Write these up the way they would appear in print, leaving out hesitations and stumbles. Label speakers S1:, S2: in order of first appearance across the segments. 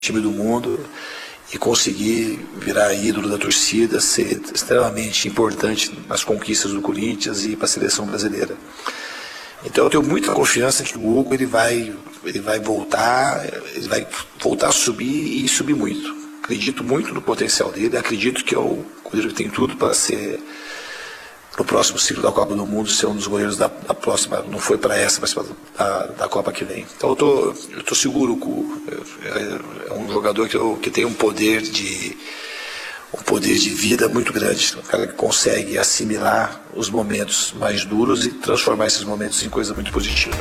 S1: time do mundo e conseguir virar ídolo da torcida, ser extremamente importante nas conquistas do Corinthians e para a seleção brasileira. Então eu tenho muita confiança que o Hugo ele vai voltar a subir e subir muito. Acredito muito no potencial dele, acredito que o goleiro tem tudo para ser, no próximo ciclo da Copa do Mundo, ser um dos goleiros da próxima, não foi para essa, mas da Copa que vem. Então eu tô seguro que é um jogador que tem um poder de vida muito grande, um cara que consegue assimilar os momentos mais duros e transformar esses momentos em coisa muito positiva.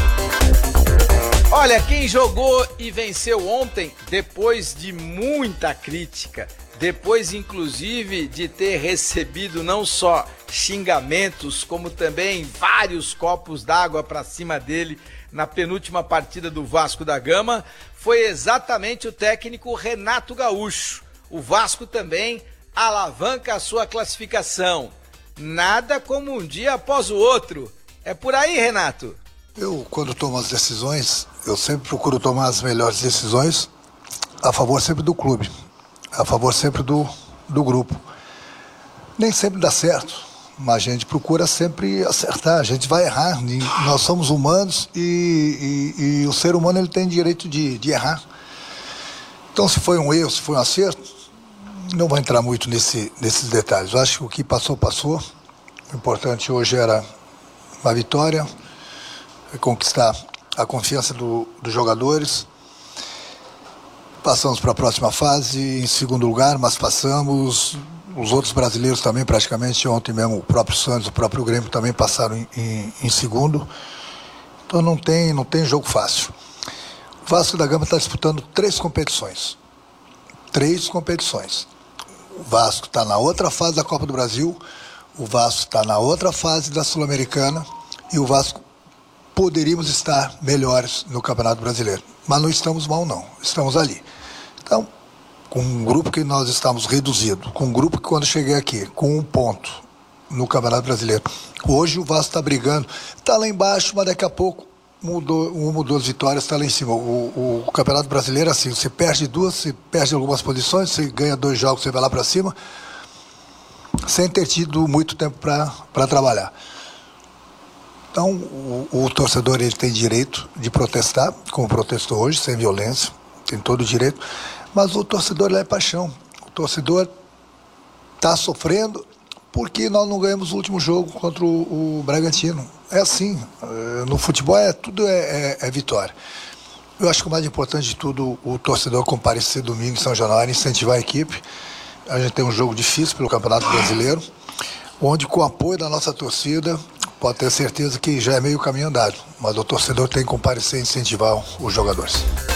S2: Olha, quem jogou e venceu ontem, depois de muita crítica, depois inclusive de ter recebido não só xingamentos, como também vários copos d'água para cima dele na penúltima partida do Vasco da Gama, foi exatamente o técnico Renato Gaúcho. O Vasco também alavanca a sua classificação. Nada como um dia após o outro. É por aí, Renato?
S3: Eu, quando tomo as decisões, eu sempre procuro tomar as melhores decisões a favor sempre do clube, a favor sempre do grupo. Nem sempre dá certo, mas a gente procura sempre acertar, a gente vai errar. Nós somos humanos e o ser humano ele tem direito de errar. Então, se foi um erro, se foi um acerto, não vou entrar muito nesses detalhes. Eu acho que o que passou, passou. O importante hoje era uma vitória, conquistar a confiança dos jogadores. Passamos para a próxima fase em segundo lugar, mas passamos. Os outros brasileiros também, praticamente, ontem mesmo o próprio Santos, o próprio Grêmio também passaram em segundo. Então não tem jogo fácil. O Vasco da Gama está disputando 3 competições. 3 competições. O Vasco está na outra fase da Copa do Brasil, o Vasco está na outra fase da Sul-Americana e o Vasco poderíamos estar melhores no Campeonato Brasileiro. Mas não estamos mal, não. Estamos ali. Então, com um grupo que nós estamos reduzido, com um grupo que quando cheguei aqui, com 1 ponto no Campeonato Brasileiro, hoje o Vasco está brigando, está lá embaixo, mas daqui a pouco mudou, uma ou 2 vitórias, está lá em cima. O Campeonato Brasileiro é assim, você perde 2, você perde algumas posições, você ganha 2 jogos, você vai lá para cima, sem ter tido muito tempo para trabalhar. Então, o torcedor ele tem direito de protestar, como protestou hoje, sem violência, tem todo o direito, mas o torcedor ele é paixão. O torcedor está sofrendo porque nós não ganhamos o último jogo contra o Bragantino. É assim, no futebol tudo é vitória. Eu acho que o mais importante de tudo, o torcedor comparecer domingo em São Januário, incentivar a equipe. A gente tem um jogo difícil pelo Campeonato Brasileiro, onde com o apoio da nossa torcida, pode ter certeza que já é meio caminho andado, mas o torcedor tem que comparecer e incentivar os jogadores.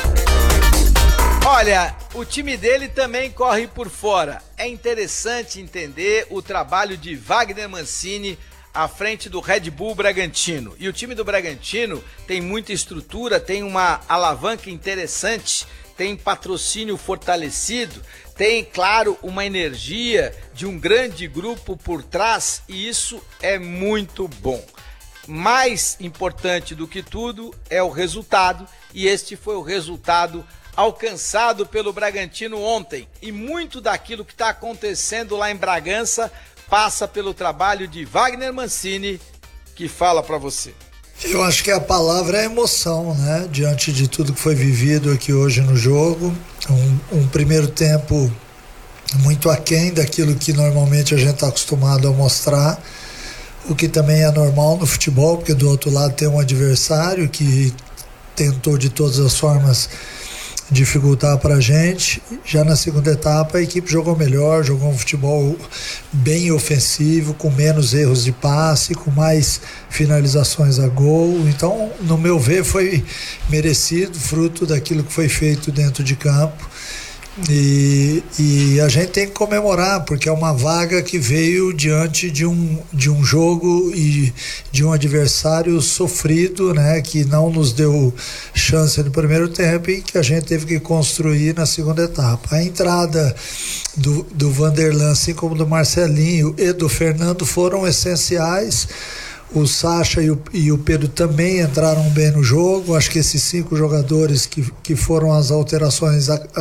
S2: Olha, o time dele também corre por fora. É interessante entender o trabalho de Wagner Mancini à frente do Red Bull Bragantino. E o time do Bragantino tem muita estrutura, tem uma alavanca interessante, tem patrocínio fortalecido, tem, claro, uma energia de um grande grupo por trás e isso é muito bom. Mais importante do que tudo é o resultado e este foi o resultado alcançado pelo Bragantino ontem. E muito daquilo que está acontecendo lá em Bragança passa pelo trabalho de Wagner Mancini, que fala para você.
S4: Eu acho que a palavra é emoção, né? Diante de tudo que foi vivido aqui hoje no jogo, um primeiro tempo muito aquém daquilo que normalmente a gente está acostumado a mostrar, o que também é normal no futebol, porque do outro lado tem um adversário que tentou de todas as formas dificultar para a gente. Já na segunda etapa a equipe jogou melhor, jogou um futebol bem ofensivo, com menos erros de passe, com mais finalizações a gol. Então, no meu ver, foi merecido, fruto daquilo que foi feito dentro de campo. E a gente tem que comemorar, porque é uma vaga que veio diante de um jogo e de um adversário sofrido, né, que não nos deu chance no primeiro tempo e que a gente teve que construir na segunda etapa. A entrada do Vanderlan, assim como do Marcelinho e do Fernando, foram essenciais. O Sacha e o Pedro também entraram bem no jogo. Acho que esses 5 jogadores que foram as alterações